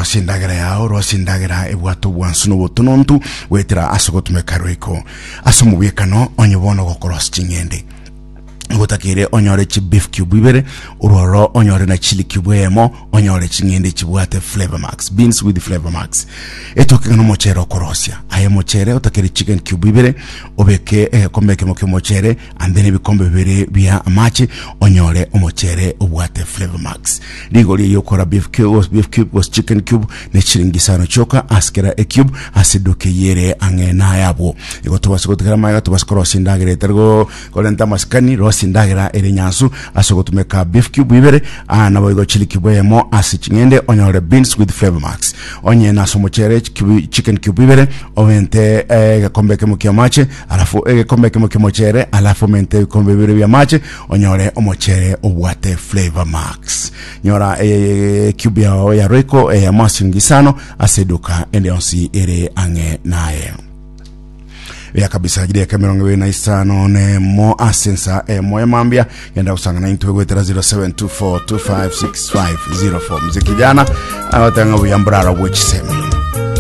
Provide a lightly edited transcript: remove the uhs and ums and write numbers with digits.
rosindagera yao rosindagera ebwato bwansuno botonontu wetira asogotumekaroiko asomubwekano onyobono gokorosi chingende gotakire onyore chi beef cube ibere uroro onyore na chili cube emo onyore chingende chibwate Flavor Max beans with Flavor Max etoke no mochero okorosia aye mochere otakire chicken cube ibere obeke kombeke mochere and then bikombe bibere bya amachi onyore omochere obwate Flavor Max ligoli yokora beef cube was chicken cube ne chiringisano choka askera a cube asidoke yere angena yabo igotobasikotekera maga tobaskorosi ndagere tergo kolenta maskani sindagera erenyansu asogotumeka beef cube ibere na boigo chili cube emo asichingende onyore beans with Flavor Max onye na somochere chicken cube ibere ovente kombeke mukiamache alafu kombeke mukimochere alafu mente kombe ibere byamache onyore omochere obwate Flavor Max nyora cube ya roiko ya masingisano aseduka endionsi ere ange nae ya kabisa jide kamirongo we na isano ne mo asensa mo mambia yenda usanga na intwego 0724256504 mziki jana awatanga buyambrara bwechiseme